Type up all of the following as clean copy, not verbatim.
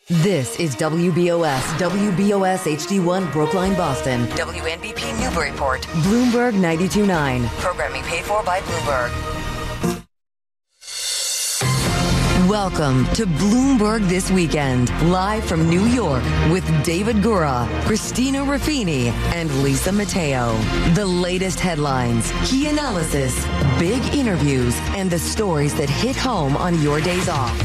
This is WBOS HD1 Brookline, Boston. WNBP Newburyport. Bloomberg 92.9. Programming paid for by Bloomberg. Welcome to Bloomberg This Weekend, live from New York with David Gura, Christina Ruffini, and Lisa Mateo. The latest headlines, key analysis, big interviews, and the stories that hit home on your days off.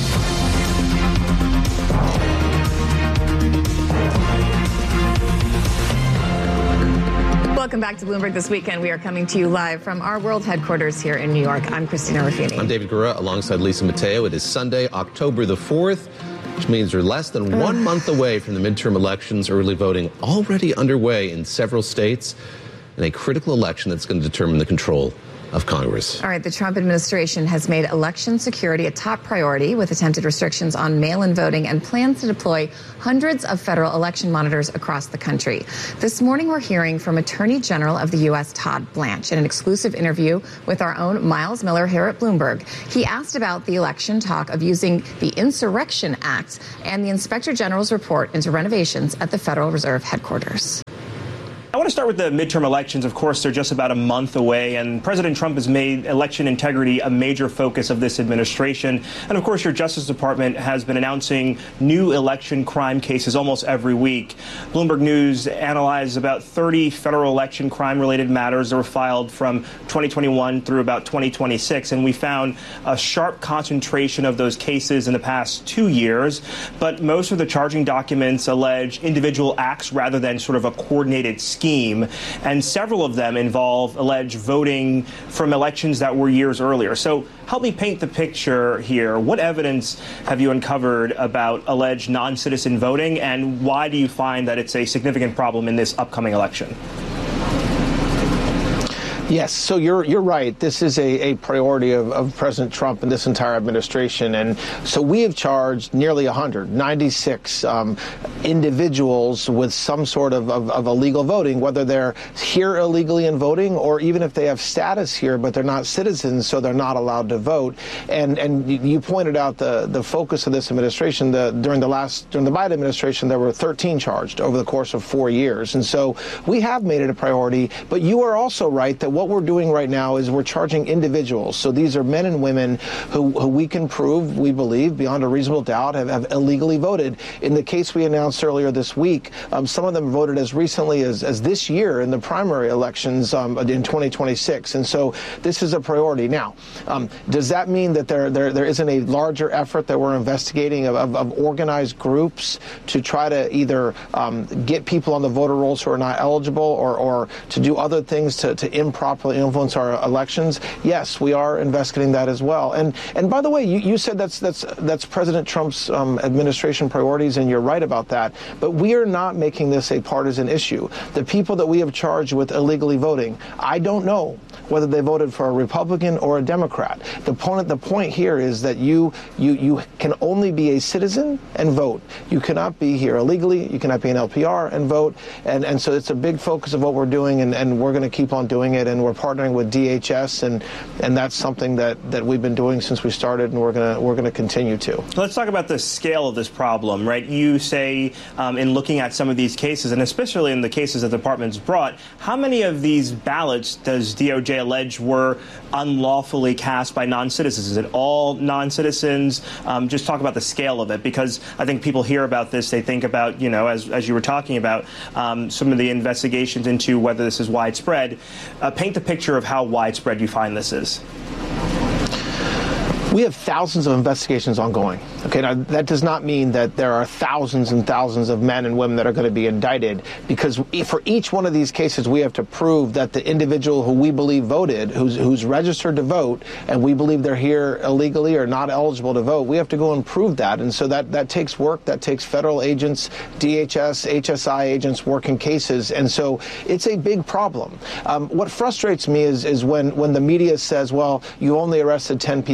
Welcome back to Bloomberg This Weekend. We are coming to you live from our world headquarters here in New York. I'm Christina Ruffini. I'm David Gura alongside Lisa Mateo. It is Sunday, October the 4th, which means we're less than 1 month away from the midterm elections, early voting already underway in several states, and a critical election that's going to determine the control of Congress. All right, the Trump administration has made election security a top priority with attempted restrictions on mail-in voting and plans to deploy hundreds of federal election monitors across the country. This morning, we're hearing from Attorney General of the U.S. Todd Blanche in an exclusive interview with our own Miles Miller here at Bloomberg. He asked about the election talk of using the Insurrection Act and the Inspector General's report into renovations at the Federal Reserve headquarters. I want to start with the midterm elections. Of course, they're just about a month away, and President Trump has made election integrity a major focus of this administration. And of course, your Justice Department has been announcing new election crime cases almost every week. Bloomberg News analyzed about 30 federal election crime-related matters that were filed from 2021 through about 2026, and we found a sharp concentration of those cases in the past 2 years. But most of the charging documents allege individual acts rather than sort of a coordinated scheme, and several of them involve alleged voting from elections that were years earlier. So help me paint the picture here. What evidence have you uncovered about alleged non-citizen voting, and why do you find that it's a significant problem in this upcoming election? Yes, so you're right. This is a priority of President Trump and this entire administration. And so we have charged nearly 196 individuals with some sort of illegal voting, whether they're here illegally and voting, or even if they have status here, but they're not citizens, so they're not allowed to vote. And you pointed out the focus of this administration. During the Biden administration, there were 13 charged over the course of 4 years. And so we have made it a priority. But you are also right that what we're doing right now is we're charging individuals. So these are men and women who we can prove, we believe, beyond a reasonable doubt, have illegally voted. In the case we announced earlier this week, some of them voted as recently as this year in the primary elections in 2026. And so this is a priority. Now, does that mean that there isn't a larger effort that we're investigating of organized groups to try to either get people on the voter rolls who are not eligible or to do other things to improperly influence our elections? Yes, we are investigating that as well. And by the way, you said that's President Trump's administration priorities, and you're right about that. But we are not making this a partisan issue. The people that we have charged with illegally voting, I don't know whether they voted for a Republican or a Democrat. The point here is that you can only be a citizen and vote. You cannot be here illegally. You cannot be an LPR and vote. And so it's a big focus of what we're doing, and we're going to keep on doing it. And we're partnering with DHS, and that's something that we've been doing since we started, and we're going to continue to. Let's talk about the scale of this problem, right? You say in looking at some of these cases, and especially in the cases that the department's brought, how many of these ballots does DOJ allege were unlawfully cast by non-citizens? Is it all non-citizens? Just talk about the scale of it, because I think people hear about this, they think about, as you were talking about, some of the investigations into whether this is widespread. Paint the picture of how widespread you find this is. We have thousands of investigations ongoing. Okay, now that does not mean that there are thousands and thousands of men and women that are going to be indicted, because for each one of these cases, we have to prove that the individual who we believe voted, who's registered to vote, and we believe they're here illegally or not eligible to vote, we have to go and prove that. And so that takes work. That takes federal agents, DHS, HSI agents working cases. And so it's a big problem. What frustrates me is when the media says, well, you only arrested 10 people. Well,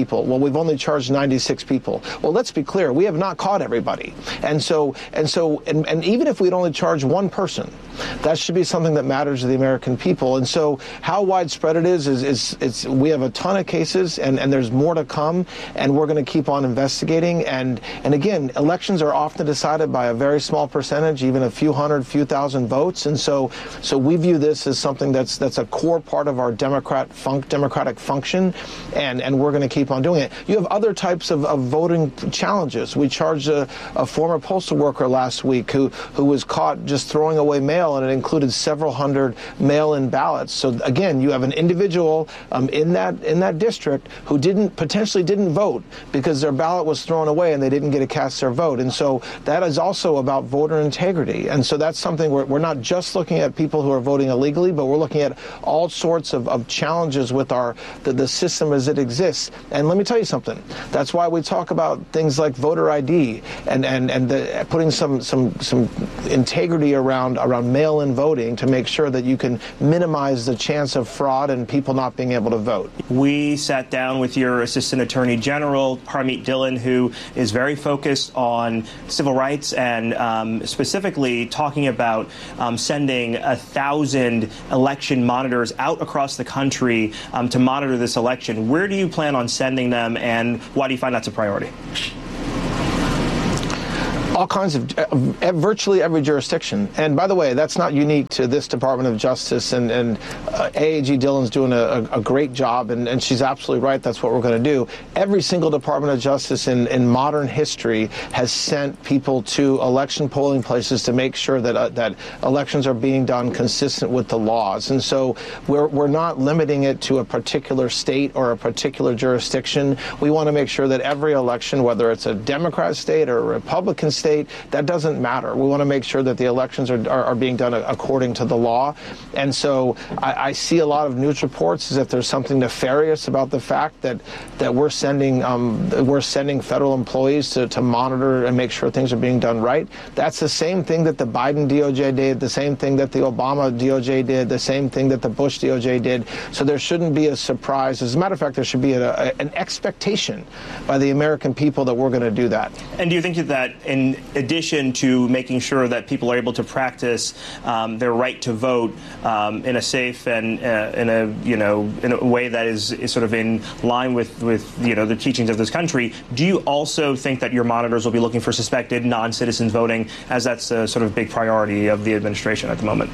we've only charged 96 people. Well, let's be clear, we have not caught everybody. And even if we'd only charged one person, that should be something that matters to the American people. And so how widespread it is we have a ton of cases, and there's more to come, and we're going to keep on investigating. And again, elections are often decided by a very small percentage, even a few hundred, few thousand votes. And so we view this as something that's a core part of our democratic function, and we're going to keep on doing it. You have other types of voting challenges. We charged a former postal worker last week who was caught just throwing away mail, and it included several hundred mail-in ballots. So again, you have an individual in that district who potentially didn't vote because their ballot was thrown away and they didn't get to cast their vote. And so that is also about voter integrity. And so that's something we're not just looking at people who are voting illegally, but we're looking at all sorts of challenges with the system as it exists. And let me tell you something. That's why we talk about things like voter ID and putting some integrity around mail-in voting to make sure that you can minimize the chance of fraud and people not being able to vote. We sat down with your Assistant Attorney General, Harmeet Dillon, who is very focused on civil rights and specifically talking about sending 1,000 election monitors out across the country to monitor this election. Where do you plan on sending them, and why do you find that's a priority? All kinds of, virtually every jurisdiction. And by the way, that's not unique to this Department of Justice, and AAG Dillon's doing a great job, and she's absolutely right. That's what we're going to do. Every single Department of Justice in modern history has sent people to election polling places to make sure that elections are being done consistent with the laws. And so we're not limiting it to a particular state or a particular jurisdiction. We want to make sure that every election, whether it's a Democrat state or a Republican state, that doesn't matter. We want to make sure that the elections are being done according to the law. And so I see a lot of news reports as if there's something nefarious about the fact that we're sending federal employees to monitor and make sure things are being done right. That's the same thing that the Biden DOJ did, the same thing that the Obama DOJ did, the same thing that the Bush DOJ did. So there shouldn't be a surprise. As a matter of fact, there should be an expectation by the American people that we're going to do that. And do you think that in addition to making sure that people are able to practice their right to vote in a safe and in a way that is sort of in line with the teachings of this country, do you also think that your monitors will be looking for suspected non-citizens voting, as that's a sort of big priority of the administration at the moment?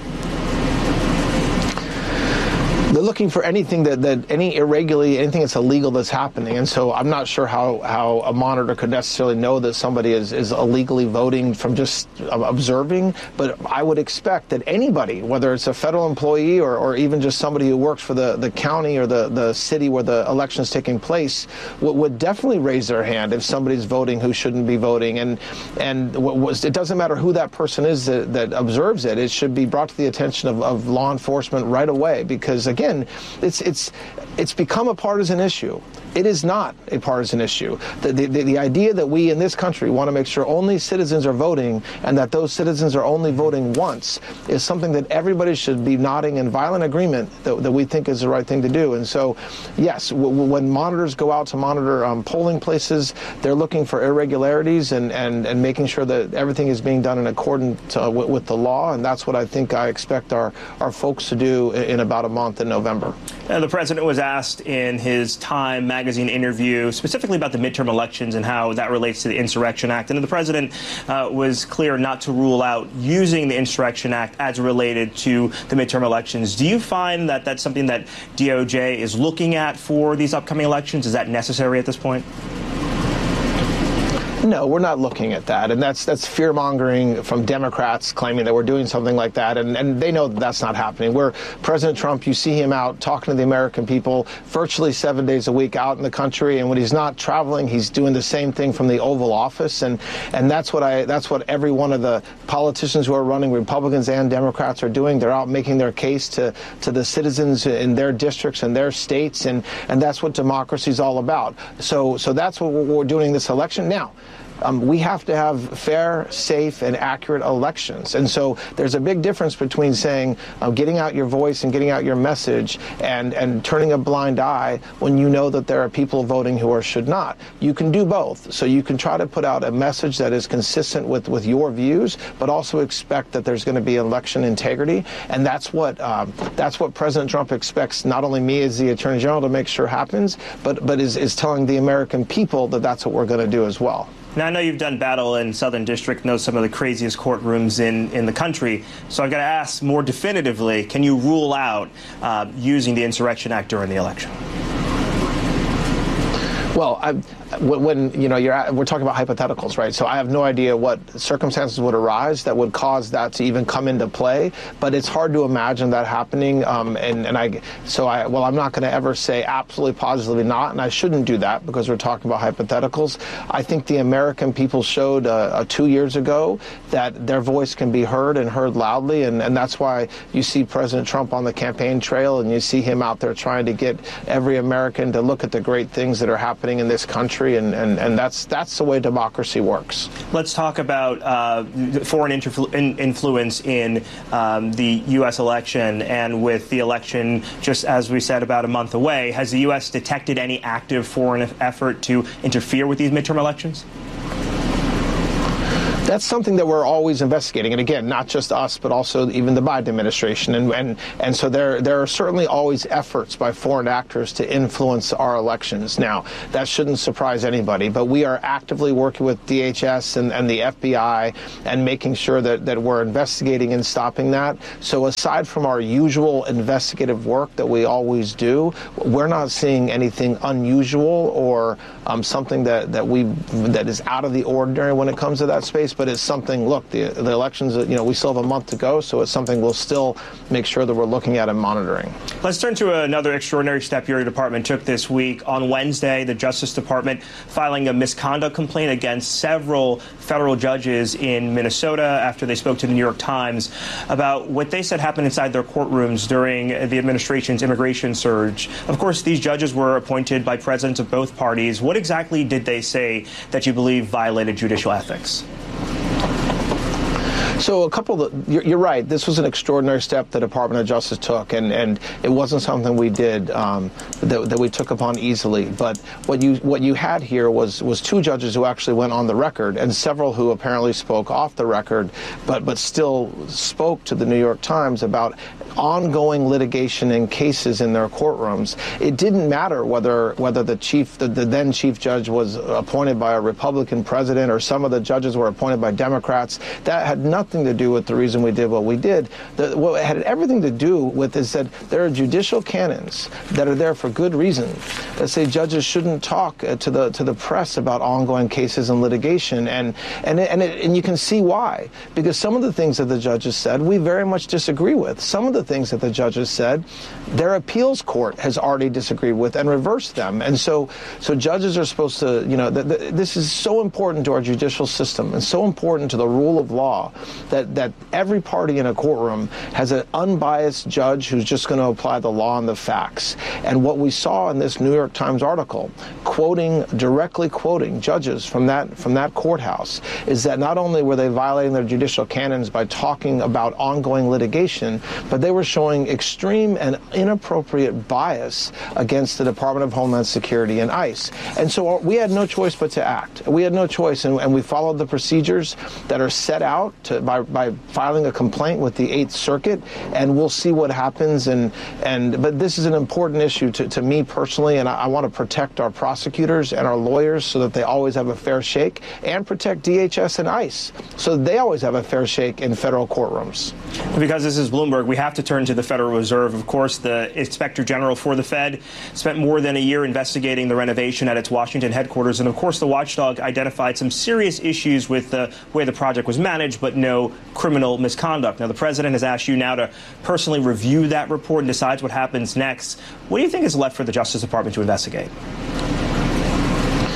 They're looking for anything anything that's illegal that's happening. And so I'm not sure how a monitor could necessarily know that somebody is illegally voting from just observing. But I would expect that anybody, whether it's a federal employee or even just somebody who works for the county or the city where the election is taking place, would definitely raise their hand if somebody's voting who shouldn't be voting. And it doesn't matter who that person is that observes it. It should be brought to the attention of law enforcement right away, because again, it's become a partisan issue. It is not a partisan issue. The idea that we in this country want to make sure only citizens are voting and that those citizens are only voting once is something that everybody should be nodding in violent agreement that we think is the right thing to do. And so, yes, when monitors go out to monitor polling places, they're looking for irregularities and making sure that everything is being done in accordance with the law. And that's what I think I expect our folks to do in about a month in November. The president was asked in his Time magazine interview specifically about the midterm elections and how that relates to the Insurrection Act. And the president was clear not to rule out using the Insurrection Act as related to the midterm elections. Do you find that that's something that DOJ is looking at for these upcoming elections? Is that necessary at this point? No, we're not looking at that. And that's fear-mongering from Democrats claiming that we're doing something like that. And they know that that's not happening. President Trump, you see him out talking to the American people virtually 7 days a week out in the country. And when he's not traveling, he's doing the same thing from the Oval Office. And that's what every one of the politicians who are running, Republicans and Democrats, are doing. They're out making their case to the citizens in their districts and their states. And that's what democracy is all about. So that's what we're doing this election. Now, we have to have fair, safe, and accurate elections. And so there's a big difference between saying getting out your voice and getting out your message and turning a blind eye when you know that there are people voting who should not. You can do both. So you can try to put out a message that is consistent with your views, but also expect that there's going to be election integrity. And that's what President Trump expects not only me as the Attorney General to make sure happens, but is telling the American people that that's what we're going to do as well. Now, I know you've done battle in Southern District, know some of the craziest courtrooms in the country. So I've got to ask more definitively, can you rule out using the Insurrection Act during the election? Well, when we're talking about hypotheticals, right? So I have no idea what circumstances would arise that would cause that to even come into play. But it's hard to imagine that happening. I'm not going to ever say absolutely positively not, and I shouldn't do that because we're talking about hypotheticals. I think the American people showed 2 years ago that their voice can be heard and heard loudly, and that's why you see President Trump on the campaign trail, and you see him out there trying to get every American to look at the great things that are happening in this country, and that's the way democracy works. Let's talk about foreign influence in the U.S. election, and with the election, just as we said, about a month away, has the U.S. detected any active foreign effort to interfere with these midterm elections? That's something that we're always investigating, and again, not just us, but also even the Biden administration, and so there are certainly always efforts by foreign actors to influence our elections. Now, that shouldn't surprise anybody, but we are actively working with DHS and the FBI and making sure that we're investigating and stopping that. So aside from our usual investigative work that we always do, we're not seeing anything unusual or something that is out of the ordinary when it comes to that space. But it's something, look, the elections, we still have a month to go, so it's something we'll still make sure that we're looking at and monitoring. Let's turn to another extraordinary step your department took this week. On Wednesday, the Justice Department filing a misconduct complaint against several federal judges in Minnesota after they spoke to the New York Times about what they said happened inside their courtrooms during the administration's immigration surge. Of course, these judges were appointed by presidents of both parties. What exactly did they say that you believe violated judicial ethics? So you're right. This was an extraordinary step the Department of Justice took, and it wasn't something we did that we took upon easily. But what you had here was two judges who actually went on the record, and several who apparently spoke off the record, but still spoke to the New York Times about ongoing litigation and cases in their courtrooms. It didn't matter whether the then chief judge was appointed by a Republican president or some of the judges were appointed by Democrats. That had nothing to do with the reason we did what we did. What it had everything to do with is that there are judicial canons that are there for good reason that say judges shouldn't talk to the press about ongoing cases and litigation, and you can see why, because some of the things that the judges said we very much disagree with. Some of the things that the judges said their appeals court has already disagreed with and reversed them, and so judges are supposed to, this is so important to our judicial system and so important to the rule of law that every party in a courtroom has an unbiased judge who's just going to apply the law and the facts. And what we saw in this New York Times article, directly quoting judges from that courthouse, is that not only were they violating their judicial canons by talking about ongoing litigation, but they were showing extreme and inappropriate bias against the Department of Homeland Security and ICE. And so we had no choice but to act. We had no choice, and we followed the procedures that are set out by filing a complaint with the 8th Circuit, and we'll see what happens. But this is an important issue to me personally, and I want to protect our prosecutors and our lawyers so that they always have a fair shake, and protect DHS and ICE so that they always have a fair shake in federal courtrooms. Because this is Bloomberg, we have to turn to the Federal Reserve. Of course, the Inspector General for the Fed spent more than a year investigating the renovation at its Washington headquarters, and of course the watchdog identified some serious issues with the way the project was managed, but no criminal misconduct. Now, the president has asked you now to personally review that report and decides what happens next. What do you think is left for the Justice Department to investigate?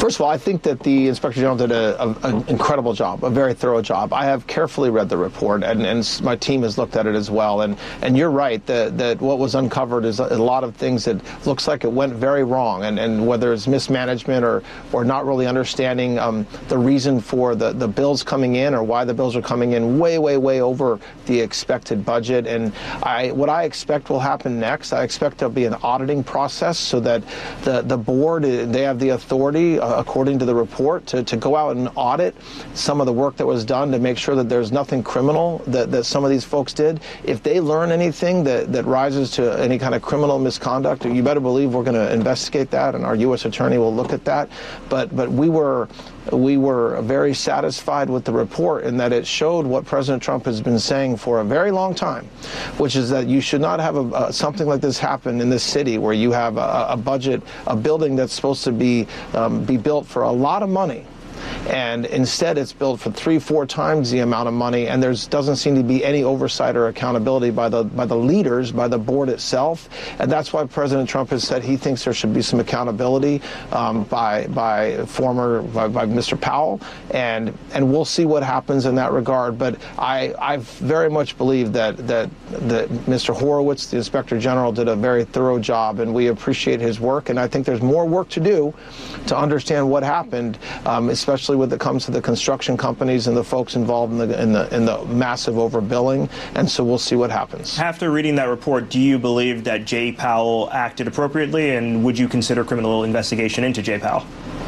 First of all, I think that the Inspector General did an incredible job, a very thorough job. I have carefully read the report, and my team has looked at it as well. And you're right that what was uncovered is a lot of things that looks like it went very wrong, and whether it's mismanagement or not really understanding the reason for the bills coming in or why the bills are coming in way over the expected budget. And what I expect will happen next, I expect there'll be an auditing process so that the board, they have the authority, according to the report, to go out and audit some of the work that was done to make sure that there's nothing criminal that some of these folks did. If they learn anything that rises to any kind of criminal misconduct, you better believe we're going to investigate that, and our U.S. attorney will look at that. But we were very satisfied with the report in that it showed what President Trump has been saying for a very long time, which is that you should not have something like this happen in this city where you have a budget, a building that's supposed to be built for a lot of money. And instead, it's built for 3-4 times the amount of money, and there doesn't seem to be any oversight or accountability by the leaders, by the board itself. And that's why President Trump has said he thinks there should be some accountability by Mr. Powell, and we'll see what happens in that regard. But I very much believe that Mr. Horowitz, the Inspector General, did a very thorough job, and we appreciate his work. And I think there's more work to do to understand what happened, especially when it comes to the construction companies and the folks involved in the massive overbilling. And so we'll see what happens. After reading that report, do you believe that Jay Powell acted appropriately, and would you consider criminal investigation into Jay Powell?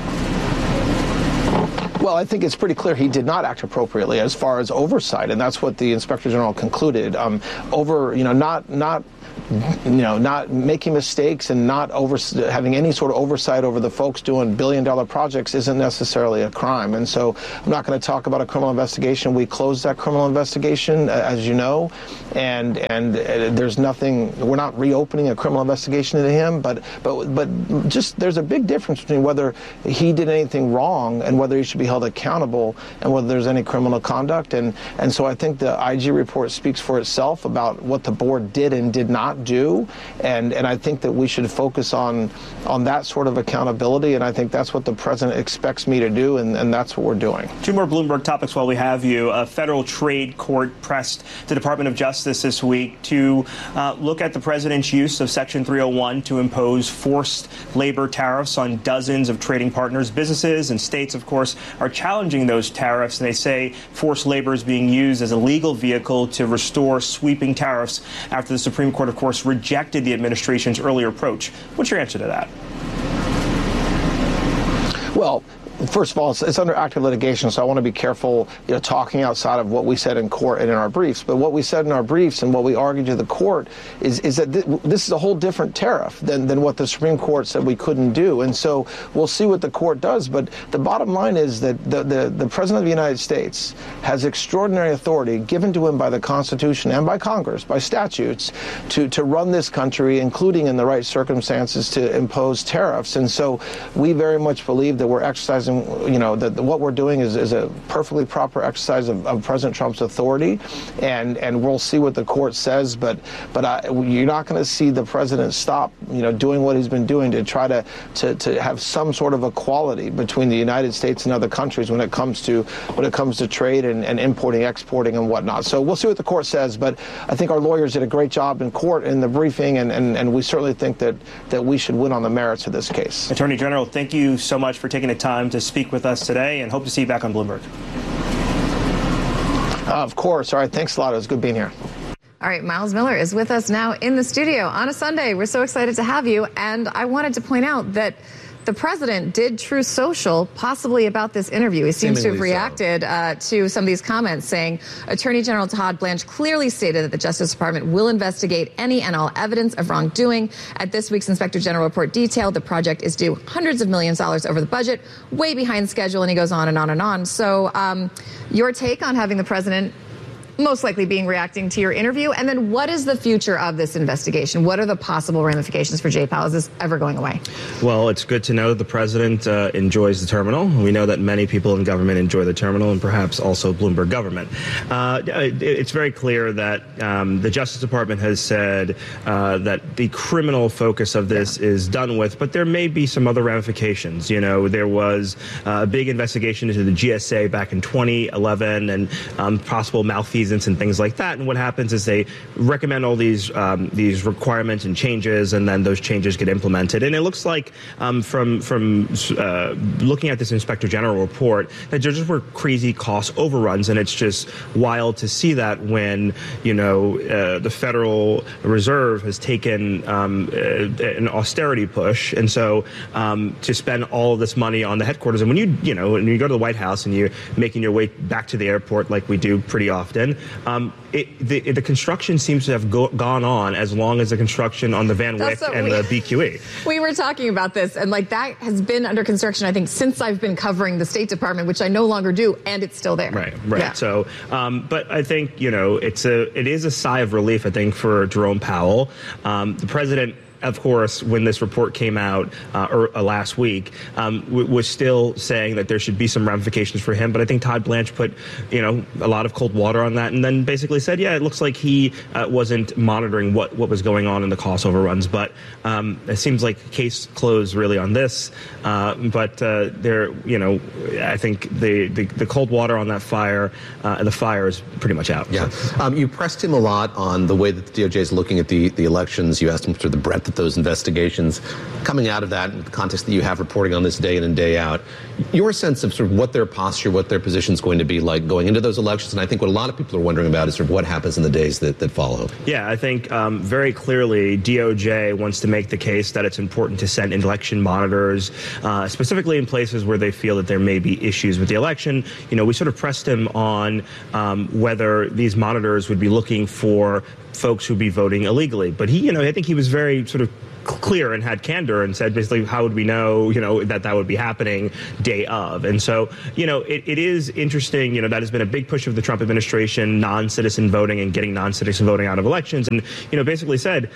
Well, I think it's pretty clear he did not act appropriately as far as oversight, and that's what the Inspector General concluded. Not making mistakes and not having any sort of oversight over the folks doing billion-dollar projects isn't necessarily a crime. And so I'm not going to talk about a criminal investigation. We closed that criminal investigation, as you know, and there's nothing. We're not reopening a criminal investigation into him, but just there's a big difference between whether he did anything wrong and whether he should be held accountable and whether there's any criminal conduct. And so I think the IG report speaks for itself about what the board did and did not do, and I think that we should focus on that sort of accountability, and I think that's what the president expects me to do, and that's what we're doing. Two more Bloomberg topics while we have you. A federal trade court pressed the Department of Justice this week to look at the president's use of Section 301 to impose forced labor tariffs on dozens of trading partners. Businesses and states, of course, are challenging those tariffs, and they say forced labor is being used as a legal vehicle to restore sweeping tariffs after the Supreme Court, of course, rejected the administration's earlier approach. What's your answer to that? Well, first of all, it's under active litigation, so I want to be careful, talking outside of what we said in court and in our briefs. But what we said in our briefs and what we argued to the court is that this is a whole different tariff than what the Supreme Court said we couldn't do. And so we'll see what the court does. But the bottom line is that the President of the United States has extraordinary authority given to him by the Constitution and by Congress, by statutes, to run this country, including in the right circumstances to impose tariffs. And so we very much believe that we're exercising, that what we're doing is a perfectly proper exercise of President Trump's authority, and we'll see what the court says. But you're not going to see the president stop, doing what he's been doing to try to have some sort of equality between the United States and other countries when it comes to trade and importing, exporting, and whatnot. So we'll see what the court says. But I think our lawyers did a great job in court in the briefing, and we certainly think that we should win on the merits of this case. Attorney General, thank you so much for taking the time to speak with us today, and hope to see you back on Bloomberg. Of course. All right. Thanks a lot. It was good being here. All right. Miles Miller is with us now in the studio on a Sunday. We're so excited to have you. And I wanted to point out that the president did Truth Social possibly about this interview. He seems to have reacted to some of these comments, saying Attorney General Todd Blanche clearly stated that the Justice Department will investigate any and all evidence of wrongdoing. At this week's Inspector General report detailed the project is due hundreds of millions of dollars over the budget, way behind schedule, and he goes on and on and on. So your take on having the president most likely being reacting to your interview. And then what is the future of this investigation? What are the possible ramifications for J-PAL? Is this ever going away? Well, it's good to know that the president enjoys the terminal. We know that many people in government enjoy the terminal, and perhaps also Bloomberg government. It's very clear that the Justice Department has said that the criminal focus of this is done with, but there may be some other ramifications. You know, there was a big investigation into the GSA back in 2011 and possible malfeasance and things like that. And what happens is they recommend all these requirements and changes, and then those changes get implemented. And it looks like from looking at this Inspector General report that there just were crazy cost overruns, and it's just wild to see that when the Federal Reserve has taken an austerity push, and so to spend all of this money on the headquarters. And when you go to the White House and you're making your way back to the airport like we do pretty often. The construction seems to have gone on as long as the construction on the Van Wyck and the BQE. We were talking about this, and that has been under construction, I think, since I've been covering the State Department, which I no longer do, and it's still there. Right. Yeah. So, but I think, it is a sigh of relief, I think, for Jerome Powell. The president, of course, when this report came out last week, was still saying that there should be some ramifications for him. But I think Todd Blanche put, a lot of cold water on that, and then basically said, it looks like he wasn't monitoring what was going on in the cost overruns. But it seems like case closed really on this. But I think the cold water on that fire, the fire is pretty much out. Yeah. You pressed him a lot on the way that the DOJ is looking at the elections. You asked him for the breadth of those investigations coming out of that in the context that you have reporting on this day in and day out. Your sense of sort of what their posture, what their position is going to be like going into those elections, and I think what a lot of people are wondering about is sort of what happens in the days that follow. Yeah, I think very clearly DOJ wants to make the case that it's important to send election monitors, specifically in places where they feel that there may be issues with the election. We sort of pressed him on whether these monitors would be looking for folks who'd be voting illegally. But I think he was very sort of clear and had candor and said basically, how would we know, that would be happening day of? And so, it is interesting, that has been a big push of the Trump administration, non-citizen voting and getting non-citizen voting out of elections. And, basically said,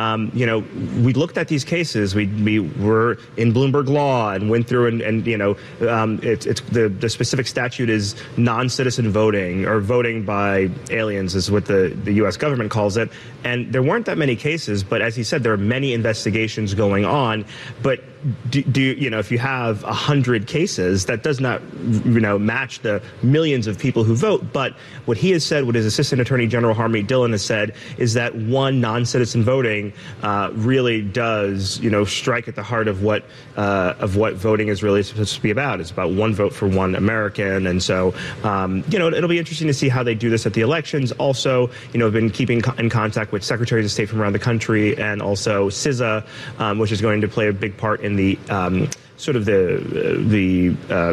we looked at these cases, we were in Bloomberg law and went through and it's the specific statute is non-citizen voting or voting by aliens is what the U.S. government calls it. And there weren't that many cases, but as he said, there are many investigations going on. But if you have 100 cases, that does not, match the millions of people who vote. But what he has said, what his Assistant Attorney General Harmeet Dillon has said, is that one non-citizen voting really does, strike at the heart of what voting is really supposed to be about. It's about one vote for one American. And so, it'll be interesting to see how they do this at the elections. Also, I've been keeping in contact with secretaries of state from around the country and also CISA, which is going to play a big part in the sort of the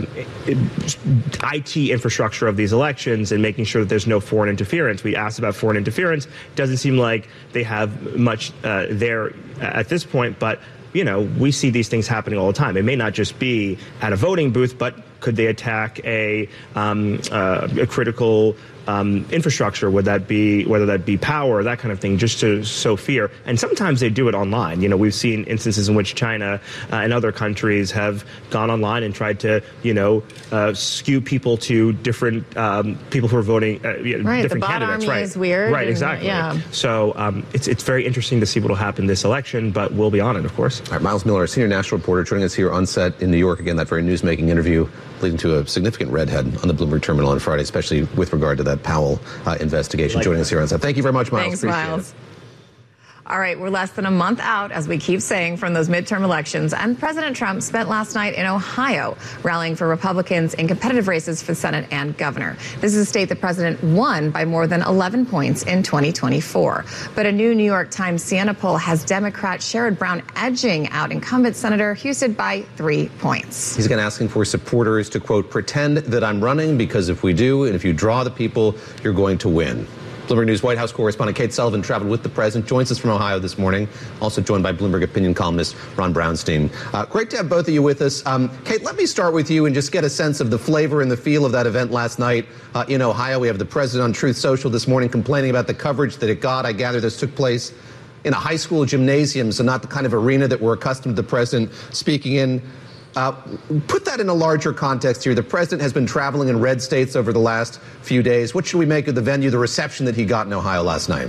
IT infrastructure of these elections and making sure that there's no foreign interference. We asked about foreign interference. Doesn't seem like they have much there at this point, but we see these things happening all the time. It may not just be at a voting booth, but could they attack a critical infrastructure? Whether that be power, that kind of thing, just to sow fear. And sometimes they do it online. We've seen instances in which China and other countries have gone online and tried to, skew people to different people who are voting, different the bot candidates. Army is weird. Right, exactly. Yeah. So it's very interesting to see what will happen this election, but we'll be on it, of course. All right, Miles Miller, senior national reporter, joining us here on set in New York. Again, that very newsmaking interview leading to a significant redhead on the Bloomberg terminal on Friday, especially with regard to that Powell investigation. Joining us here on set. Thank you very much, Miles. Thanks, Miles. All right, we're less than a month out, as we keep saying, from those midterm elections. And President Trump spent last night in Ohio rallying for Republicans in competitive races for Senate and governor. This is a state the president won by more than 11 points in 2024. But a new New York Times Siena poll has Democrat Sherrod Brown edging out incumbent Senator Husted by 3 points. He's again asking for supporters to, quote, pretend that I'm running, because if we do, and if you draw the people, you're going to win. Bloomberg News White House correspondent Kate Sullivan traveled with the president, joins us from Ohio this morning, also joined by Bloomberg opinion columnist Ron Brownstein. Great to have both of you with us. Kate, let me start with you and just get a sense of the flavor and the feel of that event last night in Ohio. We have the president on Truth Social this morning complaining about the coverage that it got. I gather this took place in a high school gymnasium, so not the kind of arena that we're accustomed to the president speaking in. Put that in a larger context here. The president has been traveling in red states over the last few days. What should we make of the venue, the reception that he got in Ohio last night?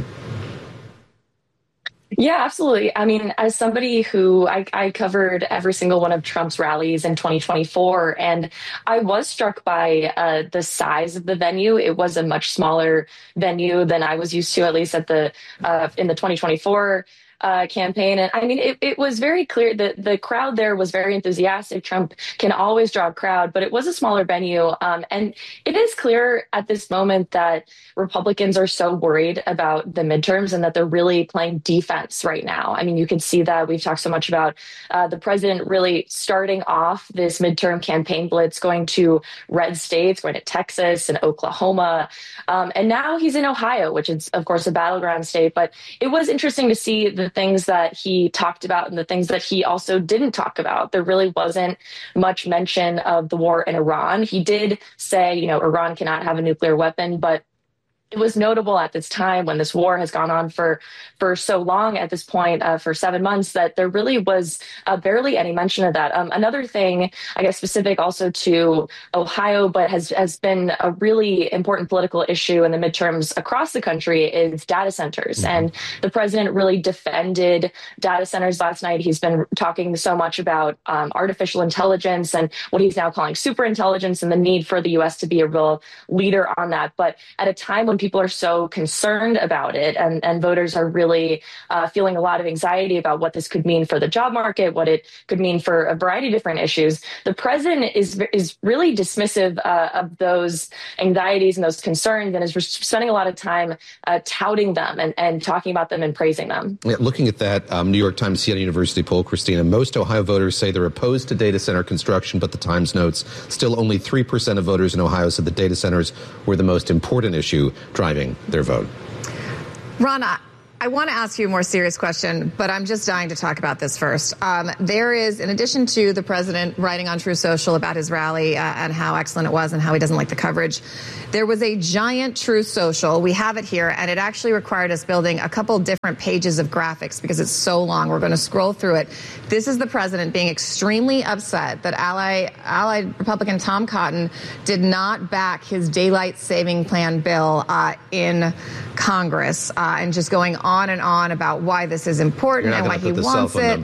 Yeah, absolutely. I mean, as somebody who I covered every single one of Trump's rallies in 2024, and I was struck by the size of the venue. It was a much smaller venue than I was used to, at least at in the 2024 campaign. And I mean, it was very clear that the crowd there was very enthusiastic. Trump can always draw a crowd, but it was a smaller venue. And it is clear at this moment that Republicans are so worried about the midterms and that they're really playing defense right now. I mean, you can see that. We've talked so much about the president really starting off this midterm campaign blitz, going to red states, going to Texas and Oklahoma. And now he's in Ohio, which is, of course, a battleground state. But it was interesting to see the things that he talked about and the things that he also didn't talk about. There really wasn't much mention of the war in Iran. He did say, Iran cannot have a nuclear weapon, but it was notable at this time, when this war has gone on for so long at this point, for 7 months, that there really was barely any mention of that. Another thing, I guess, specific also to Ohio, but has been a really important political issue in the midterms across the country, is data centers. Mm-hmm. And the president really defended data centers last night. He's been talking so much about artificial intelligence and what he's now calling superintelligence, and the need for the U.S. to be a real leader on that. But at a time when people are so concerned about it, and voters are really feeling a lot of anxiety about what this could mean for the job market, what it could mean for a variety of different issues, the president is really dismissive of those anxieties and those concerns, and is spending a lot of time touting them and talking about them and praising them. Yeah, looking at that New York Times Seattle University poll, Christina, most Ohio voters say they're opposed to data center construction, but the Times notes still only 3% of voters in Ohio said that data centers were the most important issue driving their vote. Ron, I want to ask you a more serious question, but I'm just dying to talk about this first. There is, in addition to the president writing on Truth Social about his rally and how excellent it was and how he doesn't like the coverage, there was a giant Truth Social. We have it here, and it actually required us building a couple different pages of graphics because it's so long. We're going to scroll through it. This is the president being extremely upset that allied Republican Tom Cotton did not back his daylight saving plan bill in Congress, and just going on and on about why this is important and why he wants it.